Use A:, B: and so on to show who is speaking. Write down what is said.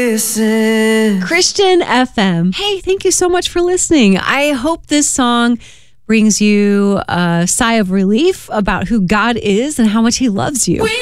A: Christian FM. Hey, thank you so much for listening. I hope this song brings you a sigh of relief about who God is and how much he loves you.